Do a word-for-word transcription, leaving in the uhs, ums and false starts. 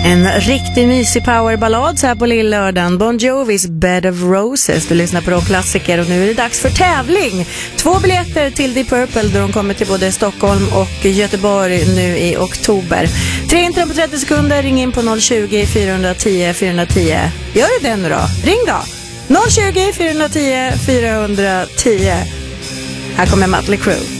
En riktigt mysig powerballad så här på lillördagen. Bon Jovis Bed of Roses. Du lyssnar på rockklassiker och nu är det dags för tävling. Två biljetter till Deep Purple då de kommer till både Stockholm och Göteborg nu i oktober. Tre intron på trettio sekunder. Ring in på noll tjugo, fyra tio, fyra tio. Gör det nu då. Ring då. noll tjugo, fyra tio, fyra tio. Här kommer Mötley Crüe.